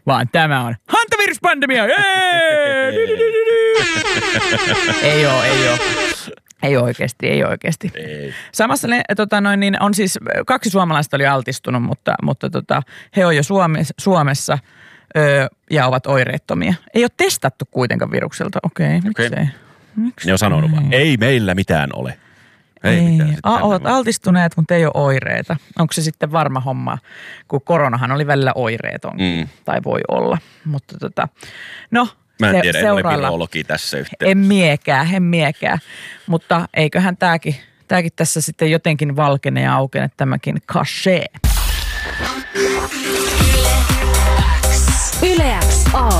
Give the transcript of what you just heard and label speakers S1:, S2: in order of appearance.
S1: vaan tämä on hantaviruspandemia. Ei oikeasti.
S2: Ei.
S1: Samassa niin on siis 2 suomalaista oli altistunut, mutta he on jo Suomessa ja ovat oireettomia. Ei ole testattu kuitenkaan virukselta. Okei. Miksei?
S2: Ne on sanonut vaan, ei meillä mitään ole. Ei mitään.
S1: Olet altistuneet, mutta ei ole oireita. Onko se sitten varma homma, kun koronahan oli välillä oireetonkin, tai voi olla. Mutta no.
S2: Mä en tiedä, en ole virologi tässä yhteydessä.
S1: En miekään. Mutta eiköhän tääkin tässä sitten jotenkin valkene ja aukene tämäkin cachet.
S3: Yle X